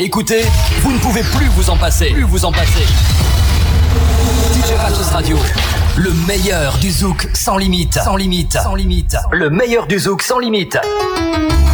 Écoutez, vous ne pouvez plus vous en passer. DJ Ratus Radio, le meilleur du zouk sans limite. Le meilleur du zouk sans limite.